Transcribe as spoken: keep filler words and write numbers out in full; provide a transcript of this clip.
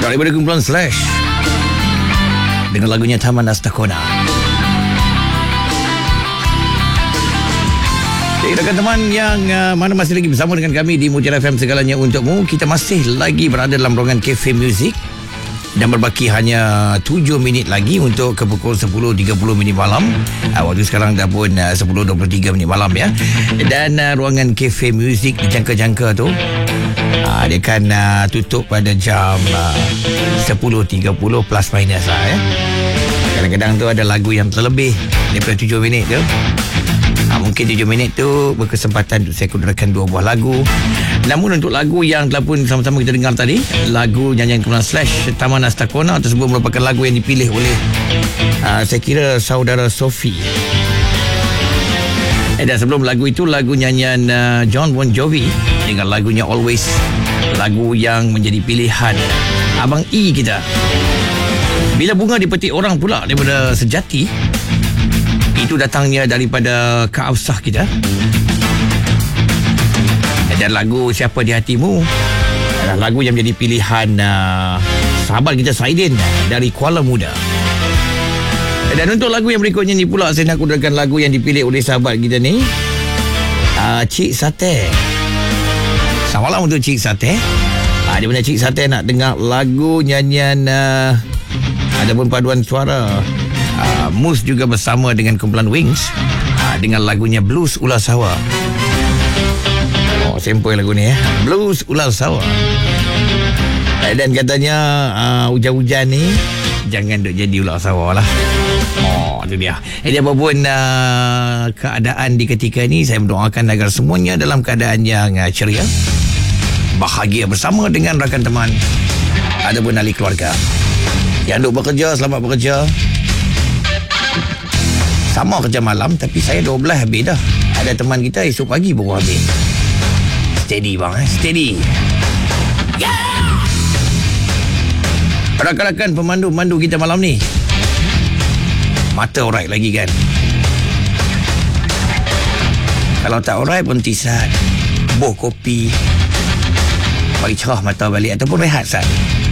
daripada kumpulan Slash dengan lagunya Taman Nastakona. Jadi rakan teman yang uh, mana masih lagi bersama dengan kami di Mutiara F M Segalanya Untukmu, kita masih lagi berada dalam ruangan Cafe Music dan berbaki hanya tujuh minit lagi untuk ke pukul sepuluh tiga puluh minit malam. Uh, waktu sekarang dah pun uh, sepuluh dua puluh tiga minit malam ya. Dan uh, ruangan Cafe Music dijangka-jangka tu uh, dia akan uh, tutup pada jam uh, sepuluh tiga puluh plus minus lah ya. Kadang-kadang tu ada lagu yang terlebih daripada tujuh minit tu. Ha, mungkin tujuh minit tu berkesempatan untuk saya kudrakan dua buah lagu. Namun untuk lagu yang telah pun sama-sama kita dengar tadi, lagu nyanyian kumpulan Slash Taman Nastakona tersebut merupakan lagu yang dipilih oleh uh, saya kira saudara Sophie. Eh, dan sebelum lagu itu, lagu nyanyian uh, John Bon Jovi dengan lagunya Always, lagu yang menjadi pilihan Abang E kita. Bila bunga dipetik orang pula daripada sejati, itu datangnya daripada Kak Afsah kita. Dan lagu Siapa di Hatimu adalah lagu yang menjadi pilihan uh, sahabat kita Saidin dari Kuala Muda. Dan untuk lagu yang berikutnya ni pula, saya nak kudrakan lagu yang dipilih oleh sahabat kita ni, uh, Cik Sate. Selamat malam untuk Cik Sate. uh, Di mana Cik Sate nak dengar lagu nyanyian uh, ataupun paduan suara Uh, Mus juga bersama dengan kumpulan Wings uh, dengan lagunya Blues Ular Sawa. Oh, sample lagu ni ya, Blues Ular Sawa. uh, Dan katanya uh, hujan-hujan ni jangan duk jadi ular sawa lah. Oh, tu dia. Jadi apapun uh, keadaan di ketika ini, saya mendoakan agar semuanya dalam keadaan yang uh, ceria, bahagia bersama dengan rakan teman ataupun ahli keluarga. Yang duk bekerja, selamat bekerja. Sama kerja malam, tapi saya dua belas habis dah. Ada teman kita esok pagi baru habis. Steady bang, eh? Steady. Yeah! Rakan-rakan pemandu-pemandu kita malam ni, mata alright lagi kan? Kalau tak alright pun tisat, boh kopi, bagi cerah mata balik ataupun rehat sat.